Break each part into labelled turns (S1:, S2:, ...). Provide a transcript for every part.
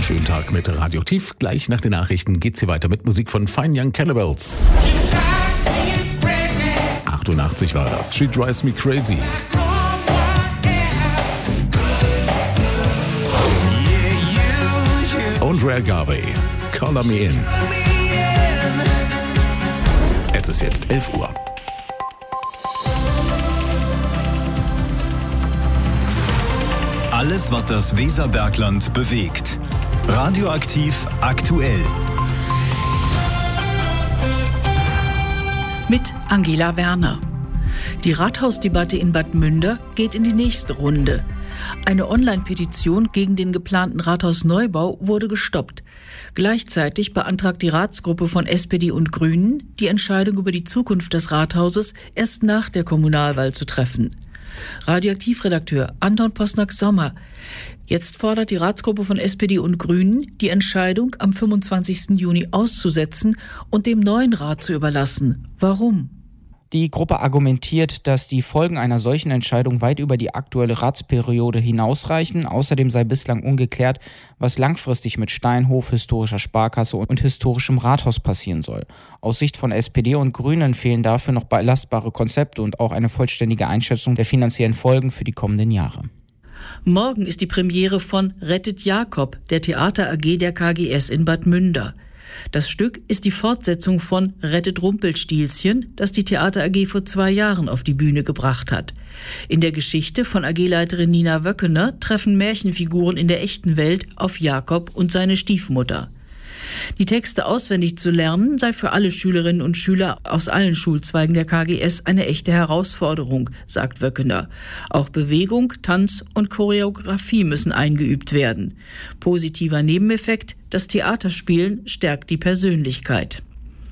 S1: Schönen Tag mit Radioaktiv. Gleich nach den Nachrichten geht's hier weiter mit Musik von Fine Young Cannibals. 88 war das. She Drives Me Crazy. Und Rare Garvey, Color Me In. Es ist jetzt 11 Uhr.
S2: Alles, was das Weserbergland bewegt. Radioaktiv aktuell.
S3: Mit Angela Werner. Die Rathausdebatte in Bad Münder geht in die nächste Runde. Eine Online-Petition gegen den geplanten Rathausneubau wurde gestoppt. Gleichzeitig beantragt die Ratsgruppe von SPD und Grünen, die Entscheidung über die Zukunft des Rathauses erst nach der Kommunalwahl zu treffen. Radioaktivredakteur Anton Posnack-Sommer. Jetzt fordert die Ratsgruppe von SPD und Grünen, die Entscheidung am 25. Juni auszusetzen und dem neuen Rat zu überlassen. Warum?
S4: Die Gruppe argumentiert, dass die Folgen einer solchen Entscheidung weit über die aktuelle Ratsperiode hinausreichen. Außerdem sei bislang ungeklärt, was langfristig mit Steinhof, historischer Sparkasse und historischem Rathaus passieren soll. Aus Sicht von SPD und Grünen fehlen dafür noch belastbare Konzepte und auch eine vollständige Einschätzung der finanziellen Folgen für die kommenden Jahre.
S3: Morgen ist die Premiere von Rettet Jakob, der Theater AG der KGS in Bad Münder. Das Stück ist die Fortsetzung von Rettet Rumpelstilzchen, das die Theater AG vor 2 Jahren auf die Bühne gebracht hat. In der Geschichte von AG-Leiterin Nina Wöckener treffen Märchenfiguren in der echten Welt auf Jakob und seine Stiefmutter. Die Texte auswendig zu lernen sei für alle Schülerinnen und Schüler aus allen Schulzweigen der KGS eine echte Herausforderung, sagt Wöckener. Auch Bewegung, Tanz und Choreografie müssen eingeübt werden. Positiver Nebeneffekt: das Theaterspielen stärkt die Persönlichkeit.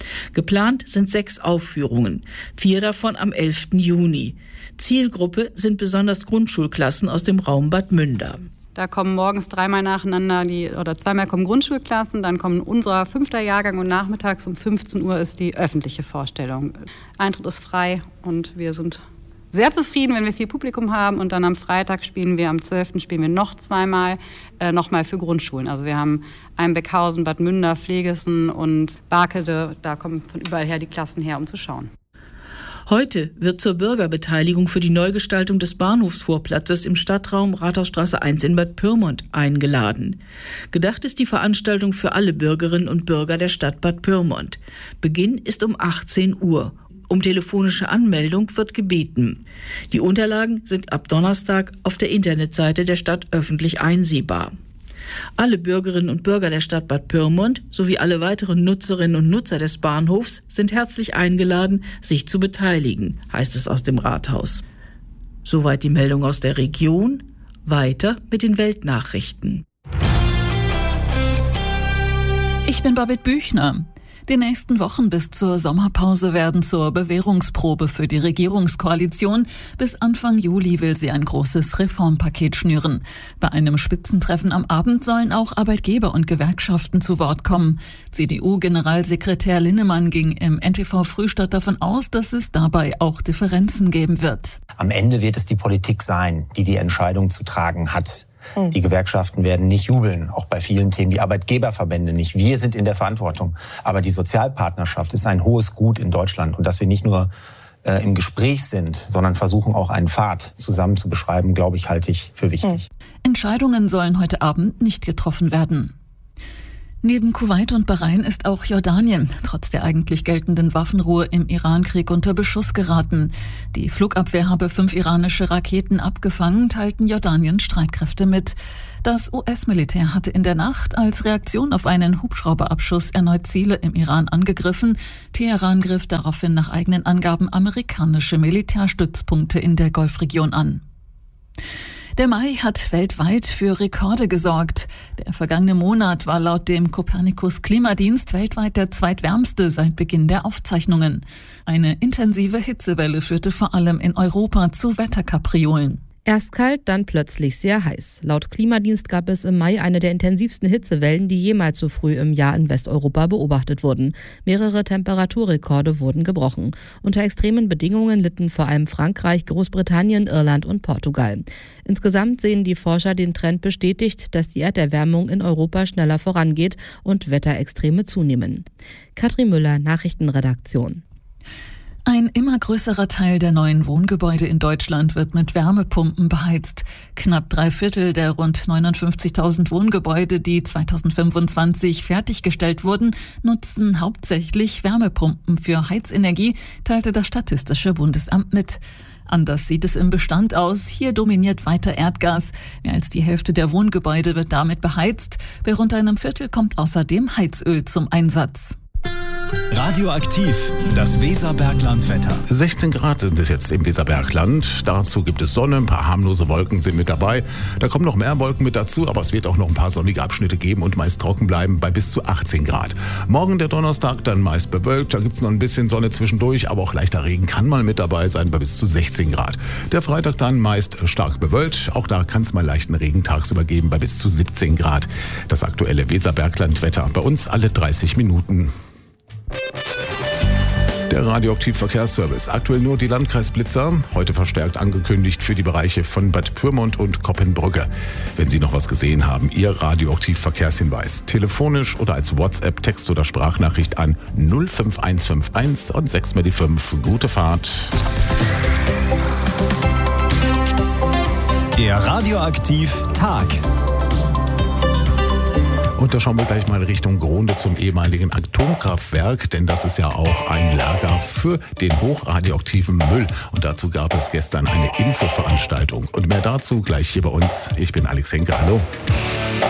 S3: Geplant sind 6 Aufführungen, 4 davon am 11. Juni. Zielgruppe sind besonders Grundschulklassen aus dem Raum Bad Münder.
S5: Da kommen morgens 3-mal nacheinander oder 2-mal kommen Grundschulklassen, dann kommt unser 5. Jahrgang und nachmittags um 15 Uhr ist die öffentliche Vorstellung. Eintritt ist frei und wir sind sehr zufrieden, wenn wir viel Publikum haben. Und dann am Freitag am 12. spielen wir noch 2-mal, nochmal für Grundschulen. Also wir haben Einbeckhausen, Bad Münder, Pflegesen und Barkede. Da kommen von überall her die Klassen her, um zu schauen.
S3: Heute wird zur Bürgerbeteiligung für die Neugestaltung des Bahnhofsvorplatzes im Stadtraum Rathausstraße 1 in Bad Pyrmont eingeladen. Gedacht ist die Veranstaltung für alle Bürgerinnen und Bürger der Stadt Bad Pyrmont. Beginn ist um 18 Uhr. Um telefonische Anmeldung wird gebeten. Die Unterlagen sind ab Donnerstag auf der Internetseite der Stadt öffentlich einsehbar. Alle Bürgerinnen und Bürger der Stadt Bad Pyrmont sowie alle weiteren Nutzerinnen und Nutzer des Bahnhofs sind herzlich eingeladen, sich zu beteiligen, heißt es aus dem Rathaus. Soweit die Meldung aus der Region. Weiter mit den Weltnachrichten.
S6: Ich bin Babette Büchner. Die nächsten Wochen bis zur Sommerpause werden zur Bewährungsprobe für die Regierungskoalition. Bis Anfang Juli will sie ein großes Reformpaket schnüren. Bei einem Spitzentreffen am Abend sollen auch Arbeitgeber und Gewerkschaften zu Wort kommen. CDU-Generalsekretär Linnemann ging im NTV Frühstadt davon aus, dass es dabei auch Differenzen geben wird.
S7: Am Ende wird es die Politik sein, die die Entscheidung zu tragen hat. Die Gewerkschaften werden nicht jubeln, auch bei vielen Themen, die Arbeitgeberverbände nicht. Wir sind in der Verantwortung. Aber die Sozialpartnerschaft ist ein hohes Gut in Deutschland. Und dass wir nicht nur im Gespräch sind, sondern versuchen auch einen Pfad zusammen zu beschreiben, glaube ich, halte ich für wichtig.
S6: Entscheidungen sollen heute Abend nicht getroffen werden. Neben Kuwait und Bahrain ist auch Jordanien trotz der eigentlich geltenden Waffenruhe im Irankrieg unter Beschuss geraten. Die Flugabwehr habe 5 iranische Raketen abgefangen, teilten Jordaniens Streitkräfte mit. Das US-Militär hatte in der Nacht als Reaktion auf einen Hubschrauberabschuss erneut Ziele im Iran angegriffen. Teheran griff daraufhin nach eigenen Angaben amerikanische Militärstützpunkte in der Golfregion an. Der Mai hat weltweit für Rekorde gesorgt. Der vergangene Monat war laut dem Copernicus-Klimadienst weltweit der zweitwärmste seit Beginn der Aufzeichnungen. Eine intensive Hitzewelle führte vor allem in Europa zu Wetterkapriolen.
S8: Erst kalt, dann plötzlich sehr heiß. Laut Klimadienst gab es im Mai eine der intensivsten Hitzewellen, die jemals so früh im Jahr in Westeuropa beobachtet wurden. Mehrere Temperaturrekorde wurden gebrochen. Unter extremen Bedingungen litten vor allem Frankreich, Großbritannien, Irland und Portugal. Insgesamt sehen die Forscher den Trend bestätigt, dass die Erderwärmung in Europa schneller vorangeht und Wetterextreme zunehmen. Katrin Müller, Nachrichtenredaktion.
S6: Ein immer größerer Teil der neuen Wohngebäude in Deutschland wird mit Wärmepumpen beheizt. Knapp 3/4 der rund 59.000 Wohngebäude, die 2025 fertiggestellt wurden, nutzen hauptsächlich Wärmepumpen für Heizenergie, teilte das Statistische Bundesamt mit. Anders sieht es im Bestand aus. Hier dominiert weiter Erdgas. Mehr als die Hälfte der Wohngebäude wird damit beheizt. Bei rund einem Viertel kommt außerdem Heizöl zum Einsatz.
S2: Radioaktiv, das Weserbergland-Wetter.
S1: 16 Grad sind es jetzt im Weserbergland. Dazu gibt es Sonne, ein paar harmlose Wolken sind mit dabei. Da kommen noch mehr Wolken mit dazu, aber es wird auch noch ein paar sonnige Abschnitte geben und meist trocken bleiben bei bis zu 18 Grad. Morgen der Donnerstag dann meist bewölkt, da gibt es noch ein bisschen Sonne zwischendurch, aber auch leichter Regen kann mal mit dabei sein bei bis zu 16 Grad. Der Freitag dann meist stark bewölkt, auch da kann es mal leichten Regen tagsüber geben bei bis zu 17 Grad. Das aktuelle Weserbergland-Wetter bei uns alle 30 Minuten. Der Radioaktiv-Verkehrsservice. Aktuell nur die Landkreisblitzer. Heute verstärkt angekündigt für die Bereiche von Bad Pyrmont und Koppenbrücke. Wenn Sie noch was gesehen haben, Ihr Radioaktiv-Verkehrshinweis. Telefonisch oder als WhatsApp, Text- oder Sprachnachricht an 05151 und 6 mal die 5. Gute Fahrt.
S2: Der Radioaktiv-Tag.
S1: Und da schauen wir gleich mal Richtung Gronde zum ehemaligen Atomkraftwerk, denn das ist ja auch ein Lager für den hochradioaktiven Müll. Und dazu gab es gestern eine Infoveranstaltung. Und mehr dazu gleich hier bei uns. Ich bin Alex Henke, hallo.